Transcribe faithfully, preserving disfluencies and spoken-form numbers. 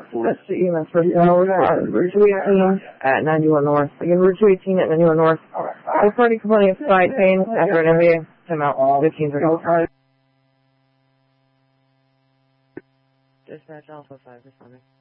That's the E M S personnel. We're at Route two eighteen at ninety-one North. Again, Route two eighteen at ninety-one North. We're already complaining of side pain after an M V A. Time out. fifteen thirty. Dispatch Alpha five responding.